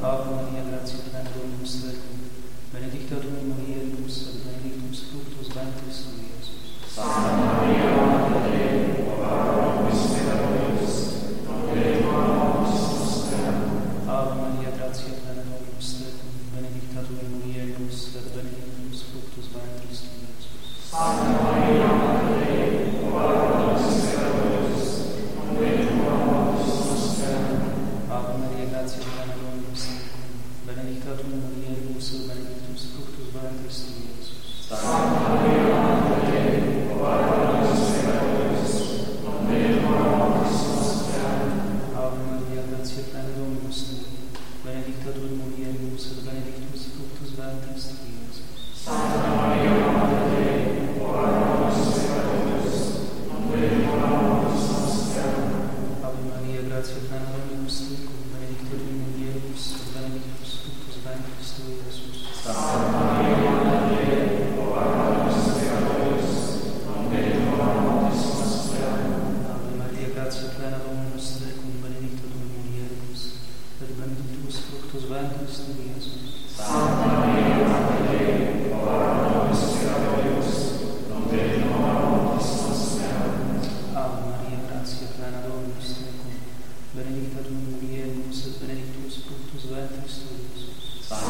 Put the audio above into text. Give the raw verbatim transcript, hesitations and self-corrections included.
Ave Maria, gratia plena, Dominus tecum, benedicta tu in mulieribus, et benedictus fructus ventris tui, Iesus. Santa Maria, Mater Dei, ora pro nobis peccatoribus, nunc et in hora mortis nostre. Ave Maria, gratia plena, Dominus tecum, benedicta tu in mulieribus, et benedictus fructus ventris tui, Iesus. Santa Maria, Mater Dei, ora pro nobis peccatoribus, nunc et in hora mortis nostre. Ave Maria, gratia plena, Dominus tecum, benedicta tu in mulieribus, et benedictus fructus ventris tui, Iesus. Santa Maria, Mater Dei, ora pro nobis peccatoribus, nunc et in hora mortis nostre. Ave Maria, gratia plena, Dominus tecum, benedicta tu in mulieribus, et benedictus fructus ventris tui, Iesus. Santa Maria, Mater Dei, ora pro nobis peccatoribus, nunc et in hora mortis nostre. Ave Maria, gratia plena, Dominus tecum, benedicta tu in mulieribus, et benedictus fructus ventris tui, Iesus. Santa Maria, Mater Dei, ora pro nobis peccatoribus, nunc et in hora mortis nostre. Ave Maria, gratia plena, Dominus tecum, benedicta tu in mulieribus, et benedictus fructus ventris tui, Iesus. Santa Maria, Mater Dei, ora pro nobis peccatoribus, nunc et in hora mortis nostre. Ave Maria, gratia plena, Dominus tecum, benedicta tu in mulieribus, et benedictus fructus ventris tui, Iesus. Santa